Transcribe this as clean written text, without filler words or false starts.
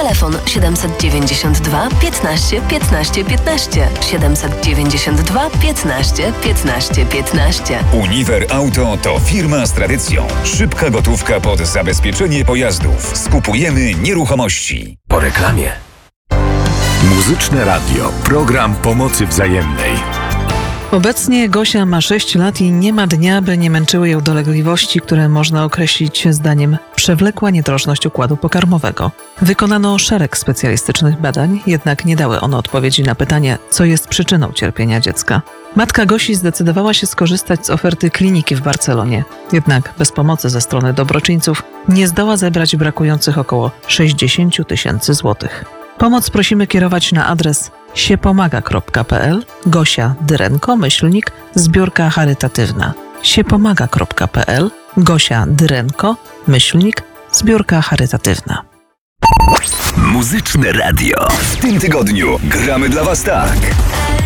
Telefon 792 15 15 15. 792 15 15 15. Uniwer Auto to firma z tradycją. Szybka gotówka pod zabezpieczenie pojazdów. Skupujemy nieruchomości. Po reklamie. Muzyczne Radio. Program pomocy wzajemnej. Obecnie Gosia ma 6 lat i nie ma dnia, by nie męczyły ją dolegliwości, które można określić zdaniem przewlekła niedrożność układu pokarmowego. Wykonano szereg specjalistycznych badań, jednak nie dały one odpowiedzi na pytanie, co jest przyczyną cierpienia dziecka. Matka Gosi zdecydowała się skorzystać z oferty kliniki w Barcelonie, jednak bez pomocy ze strony dobroczyńców nie zdoła zebrać brakujących około 60 000 złotych. Pomoc prosimy kierować na adres siepomaga.pl, Gosia Dyrenko, zbiórka charytatywna. siepomaga.pl, Gosia Dyrenko, zbiórka charytatywna. Muzyczne Radio. W tym tygodniu gramy dla Was tak.